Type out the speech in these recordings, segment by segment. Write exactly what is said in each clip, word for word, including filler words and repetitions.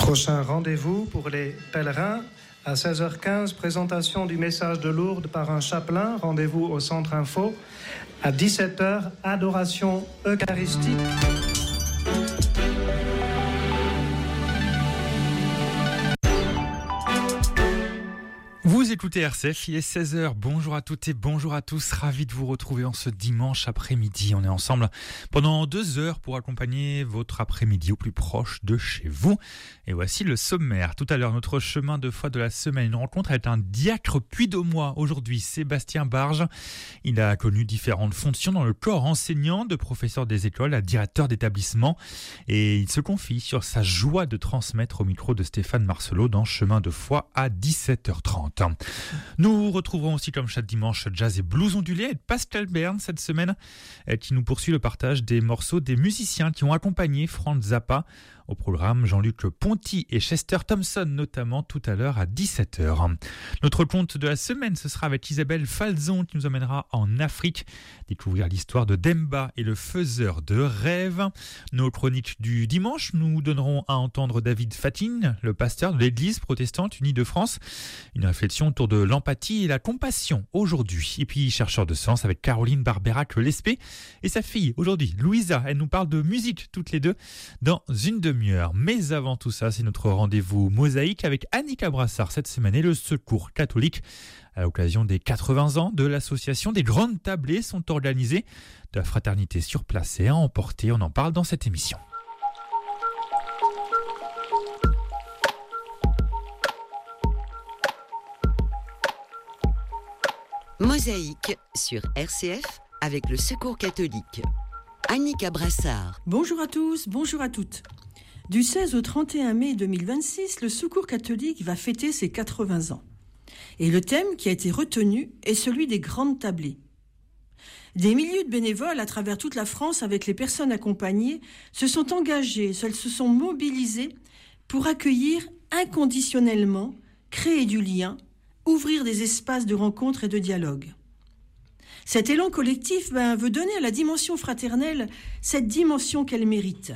Prochain rendez-vous pour les pèlerins. À seize heures quinze, présentation du message de Lourdes par un chapelain. Rendez-vous au Centre Info. À dix-sept heures, adoration eucharistique. Vous écoutez R C F, il est seize heures. Bonjour à toutes et bonjour à tous. Ravi de vous retrouver en ce dimanche après-midi. On est ensemble pendant deux heures pour accompagner votre après-midi au plus proche de chez vous. Et voici le sommaire. Tout à l'heure, notre chemin de foi de la semaine. Une rencontre avec un diacre puy-de-Dômois. Aujourd'hui, Sébastien Barge. Il a connu différentes fonctions dans le corps enseignant, de professeur des écoles à directeur d'établissement. Et il se confie sur sa joie de transmettre au micro de Stéphane Marcelot dans Chemin de foi à dix-sept heures trente. Nous retrouverons aussi comme chaque dimanche Jazz et Blues ondulés avec Pascal Bern cette semaine qui nous poursuit le partage des morceaux des musiciens qui ont accompagné Franz Zappa. Au programme, Jean-Luc Ponty et Chester Thompson notamment tout à l'heure à dix-sept heures. Notre conte de la semaine, ce sera avec Isabelle Falzon qui nous emmènera en Afrique découvrir l'histoire de Demba et le faiseur de rêves. Nos chroniques du dimanche nous donneront à entendre David Fatine, le pasteur de l'église protestante unie de France. Une réflexion autour de l'empathie et la compassion aujourd'hui. Et puis chercheur de sens avec Caroline Barberac-Lespé et sa fille aujourd'hui, Louisa. Elle nous parle de musique toutes les deux dans une demi-heure. Mais avant tout ça, c'est notre rendez-vous mosaïque avec Annika Brassard cette semaine et le Secours catholique. À l'occasion des quatre-vingts ans de l'association, des grandes tablées sont organisées. De la fraternité sur place et à emporter, on en parle dans cette émission. Mosaïque sur R C F avec le Secours catholique. Annika Brassard. Bonjour à tous, bonjour à toutes. Du seize au trente et un mai deux mille vingt-six, le Secours catholique va fêter ses quatre-vingts ans. Et le thème qui a été retenu est celui des grandes tablées. Des milliers de bénévoles à travers toute la France avec les personnes accompagnées se sont engagés, se sont mobilisés pour accueillir inconditionnellement, créer du lien, ouvrir des espaces de rencontre et de dialogue. Cet élan collectif ben, veut donner à la dimension fraternelle cette dimension qu'elle mérite.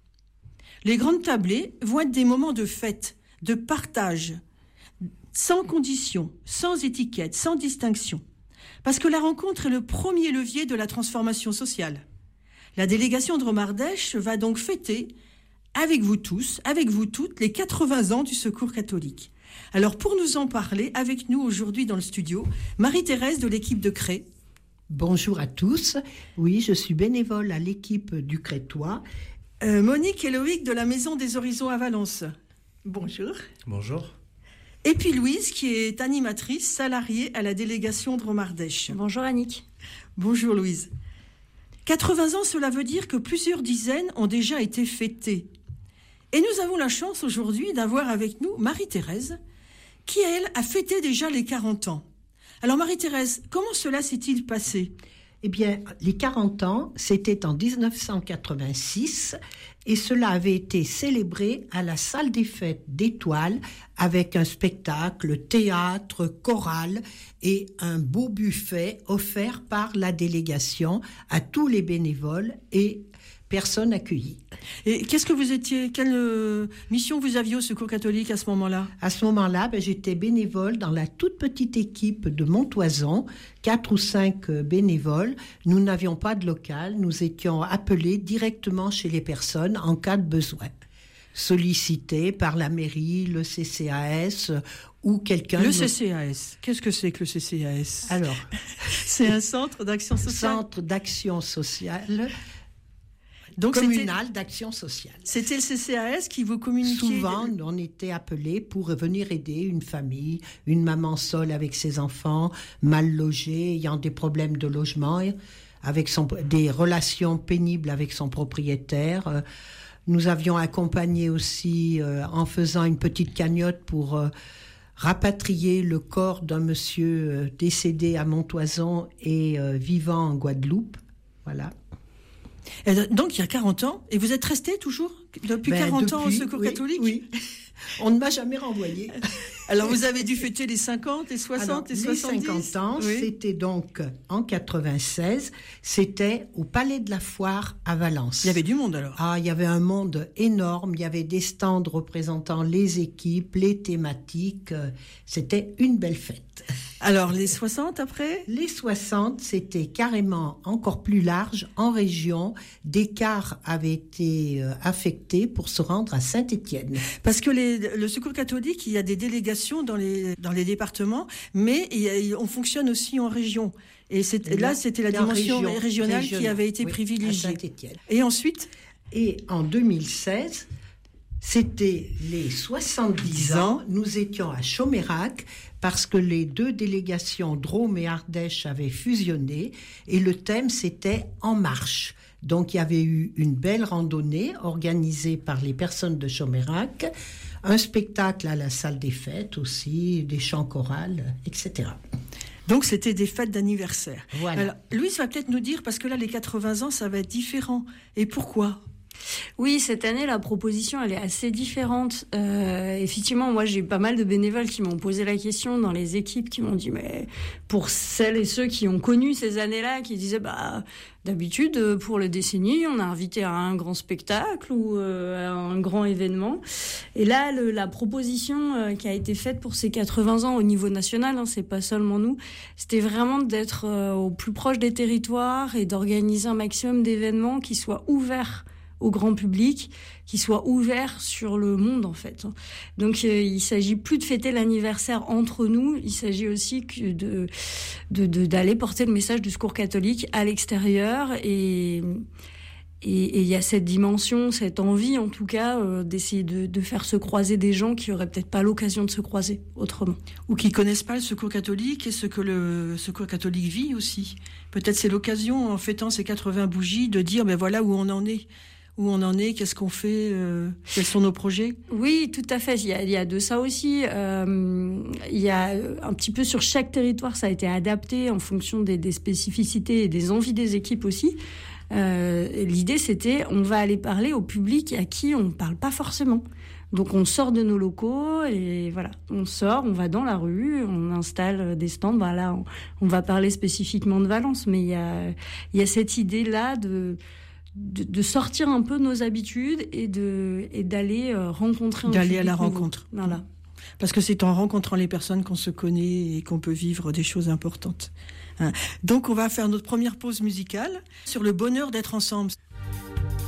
Les grandes tablées vont être des moments de fête, de partage, sans condition, sans étiquette, sans distinction. Parce que la rencontre est le premier levier de la transformation sociale. La délégation de Romardèche va donc fêter, avec vous tous, avec vous toutes, les quatre-vingts ans du Secours catholique. Alors pour nous en parler, avec nous aujourd'hui dans le studio, Marie-Thérèse de l'équipe de Cré. Bonjour à tous. Oui, je suis bénévole à l'équipe du Crétois. Euh, Monique et Loïc de la Maison des Horizons à Valence. Bonjour. Bonjour. Et puis Louise qui est animatrice salariée à la délégation de Romardèche. Bonjour Annick. Bonjour Louise. quatre-vingts ans, cela veut dire que plusieurs dizaines ont déjà été fêtées. Et nous avons la chance aujourd'hui d'avoir avec nous Marie-Thérèse qui, elle, a fêté déjà les quarante ans. Alors Marie-Thérèse, comment cela s'est-il passé ? Eh bien, les quarante ans, c'était en dix-neuf cent quatre-vingt-six et cela avait été célébré à la salle des fêtes d'Étoile avec un spectacle, théâtre, chorale et un beau buffet offert par la délégation à tous les bénévoles et personnes accueillies. Et qu'est-ce que vous étiez, quelle euh, mission vous aviez au Secours catholique à ce moment-là ? À ce moment-là, ben, j'étais bénévole dans la toute petite équipe de Montoison, quatre ou cinq euh, bénévoles. Nous n'avions pas de local, nous étions appelés directement chez les personnes en cas de besoin. Sollicités par la mairie, le C C A S euh, ou quelqu'un... Le me... C C A S, qu'est-ce que c'est que le C C A S ? Alors, c'est un centre d'action sociale. Centre d'action sociale... Donc communal c'était, d'action sociale. C'était le C C A S qui vous communiquait. Souvent, on était appelés pour venir aider une famille, une maman seule avec ses enfants, mal logée, ayant des problèmes de logement, avec son, des relations pénibles avec son propriétaire. Nous avions accompagné aussi euh, en faisant une petite cagnotte pour euh, rapatrier le corps d'un monsieur euh, décédé à Montoison et euh, vivant en Guadeloupe. Voilà. Et donc, il y a quarante ans, et vous êtes resté toujours depuis ben, quarante depuis, ans au Secours oui, catholique ? Oui. On ne m'a jamais renvoyé. Alors, vous avez dû fêter les cinquante, les soixante, Alors, les soixante-dix. Les cinquante ans, oui. C'était donc en quatre-vingt-seize, c'était au Palais de la Foire à Valence. Il y avait du monde alors. Ah, il y avait un monde énorme, il y avait des stands représentant les équipes, les thématiques, c'était une belle fête. Alors, les soixante après ? Les soixante, c'était carrément encore plus large, en région. Des cars avaient été euh, affectés pour se rendre à Saint-Étienne. Parce que les, le Secours catholique, il y a des délégations dans les, dans les départements, mais il y a, on fonctionne aussi en région. Et c'est, là, c'était la dimension région, régionale régionale qui avait été oui, privilégiée. À Saint-Étienne. Et ensuite ? Et en deux mille seize... C'était les soixante-dix ans, nous étions à Chomérac parce que les deux délégations Drôme et Ardèche avaient fusionné et le thème c'était « En marche ». Donc il y avait eu une belle randonnée organisée par les personnes de Chomérac, un spectacle à la salle des fêtes aussi, des chants chorales, et cetera. Donc c'était des fêtes d'anniversaire. Voilà. Alors, Louise va peut-être nous dire, parce que là les quatre-vingts ans ça va être différent. Et pourquoi ? Oui, cette année, la proposition, elle est assez différente. Euh, effectivement, moi, j'ai eu pas mal de bénévoles qui m'ont posé la question dans les équipes, qui m'ont dit, mais pour celles et ceux qui ont connu ces années-là, qui disaient, bah, d'habitude, pour le décennie, on a invité à un grand spectacle ou euh, à un grand événement. Et là, le, la proposition euh, qui a été faite pour ces quatre-vingts ans au niveau national, hein, c'est pas seulement nous, c'était vraiment d'être euh, au plus proche des territoires et d'organiser un maximum d'événements qui soient ouverts au grand public, qui soit ouvert sur le monde en fait. Donc euh, il s'agit plus de fêter l'anniversaire entre nous, il s'agit aussi que de, de, de d'aller porter le message du Secours catholique à l'extérieur et et il y a cette dimension, cette envie en tout cas euh, d'essayer de, de faire se croiser des gens qui auraient peut-être pas l'occasion de se croiser autrement. Ou qui connaissent pas le Secours catholique et ce que le Secours catholique vit aussi. Peut-être c'est l'occasion en fêtant ces quatre-vingts bougies de dire ben voilà où on en est. Où on en est, qu'est-ce qu'on fait, euh, quels sont nos projets ? Oui, tout à fait. Il y a, il y a de ça aussi. Euh, il y a un petit peu sur chaque territoire, ça a été adapté en fonction des, des spécificités et des envies des équipes aussi. Euh, l'idée, c'était, on va aller parler au public à qui on ne parle pas forcément. Donc on sort de nos locaux et voilà, on sort, on va dans la rue, on installe des stands. Ben là, on, on va parler spécifiquement de Valence, mais il y a, il y a cette idée-là de De, de sortir un peu de nos habitudes et de et d'aller euh, rencontrer un d'aller à la nouveau. rencontre. Voilà. Parce que c'est en rencontrant les personnes qu'on se connaît et qu'on peut vivre des choses importantes. Hein. Donc on va faire notre première pause musicale sur le bonheur d'être ensemble.